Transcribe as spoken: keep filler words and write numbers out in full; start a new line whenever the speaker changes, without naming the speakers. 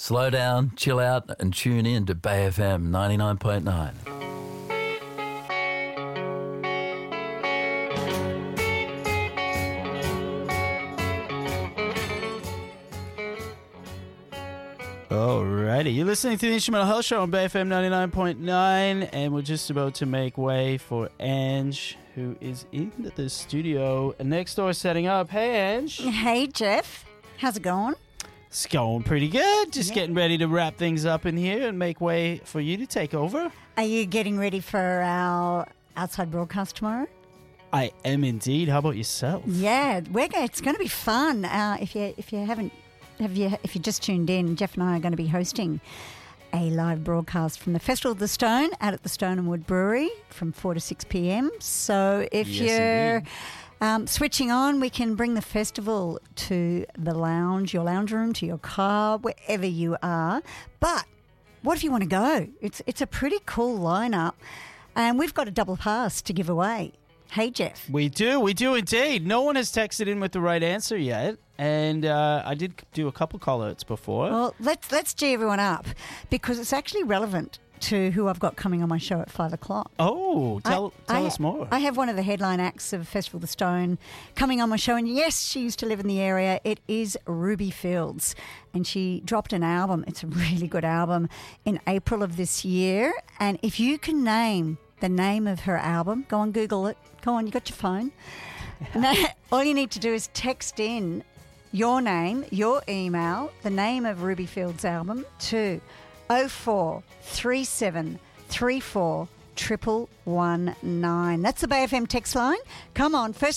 Slow down, chill out, and tune in to Bay F M ninety-nine point nine.
Alrighty, you're listening to the Instrumental Health Show on Bay F M ninety-nine point nine, and we're just about to make way for Ange, who is in the studio next door setting up. Hey, Ange.
Hey, Jeff. How's it going?
It's going pretty good. Just
Yeah.
getting ready to wrap things up in here and make way for you to take over.
Are you getting ready for our outside broadcast tomorrow?
I am indeed. How about yourself?
Yeah, we're go- it's going to be fun. Uh, if you if you haven't have you if you just tuned in, Jeff and I are going to be hosting a live broadcast from the Festival of the Stone out at the Stone and Wood Brewery from four to six p.m. So if
Yes,
you're
indeed.
um, switching on, we can bring the festival to the lounge, your lounge room, to your car, wherever you are. But what if you want to go? It's it's a pretty cool lineup, and we've got a double pass to give away. Hey, Jeff.
We do, we do indeed. No one has texted in with the right answer yet, and uh, I did do a couple call-outs before.
Well, let's let's G everyone up because it's actually relevant to who I've got coming on my show at five o'clock.
Oh, tell
I-
tell
I-
us more.
I have one of the headline acts of Festival of the Stone coming on my show, and yes, she used to live in the area. It is Ruby Fields, and she dropped an album. It's a really good album in April of this year, and if you can name the name of her album, go on, Google it. Go on, you got your phone. No, all you need to do is text in your name, your email, the name of Ruby Fields' album to oh four three seven three four triple one nine. That's the Bay F M text line. Come on, first